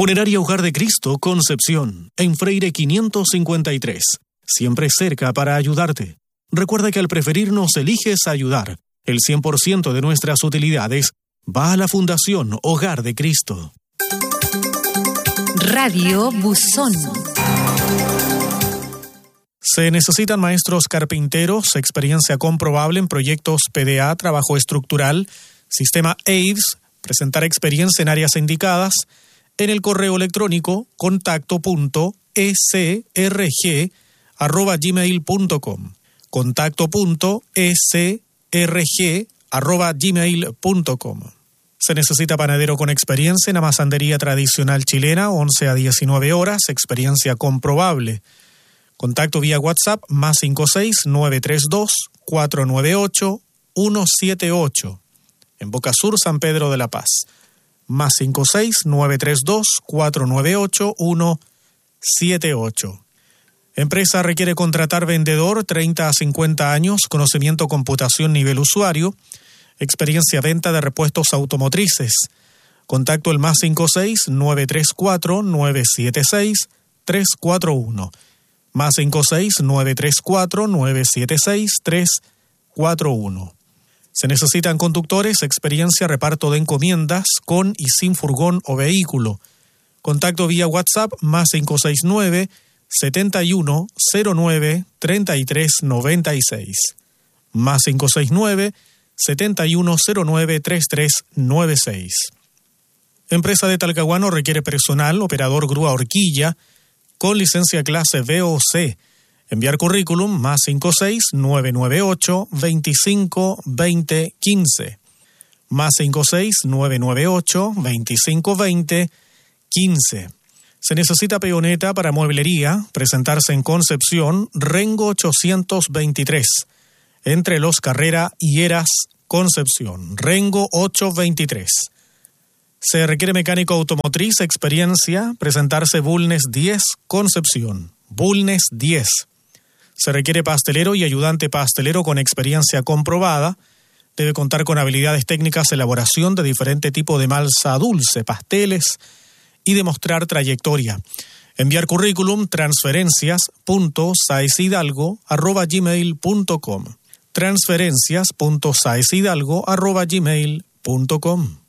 Funeraria Hogar de Cristo, Concepción, en Freire 553. Siempre cerca para ayudarte. Recuerda que al preferirnos eliges ayudar. El 100% de nuestras utilidades va a la Fundación Hogar de Cristo. Radio Buzón. Se necesitan maestros carpinteros, experiencia comprobable en proyectos PDA, trabajo estructural, sistema AIDS, presentar experiencia en áreas indicadas, en el correo electrónico contacto.esrg@gmail.com. contacto.esrg@gmail.com. Se necesita panadero con experiencia en amasandería tradicional chilena, 11 a 19 horas, experiencia comprobable. Contacto vía WhatsApp +56 932 498 178. En Boca Sur, San Pedro de la Paz. +56 932 498 178. Empresa requiere contratar vendedor 30 a 50 años, conocimiento computación nivel usuario, experiencia venta de repuestos automotrices. Contacto el +56 934 976 341. +56 934 976 341. Se necesitan conductores, experiencia, reparto de encomiendas, con y sin furgón o vehículo. Contacto vía WhatsApp +569 71 09 33 96. +569 71 09 33 96. Empresa de Talcahuano requiere personal, operador grúa horquilla, con licencia clase B o C. Enviar currículum +56 998 25 20 15. +56 998 25 20 15. Se necesita peoneta para mueblería, presentarse en Concepción, Rengo 823, entre Los Carrera y Heras, Concepción, Rengo 823. Se requiere mecánico automotriz, experiencia, presentarse Bulnes 10, Concepción, Bulnes 10. Se requiere pastelero y ayudante pastelero con experiencia comprobada. Debe contar con habilidades técnicas, elaboración de diferente tipo de malsa dulce, pasteles y demostrar trayectoria. Enviar currículum transferencias.saeshidalgo@gmail.com. transferencias.saeshidalgo@gmail.com.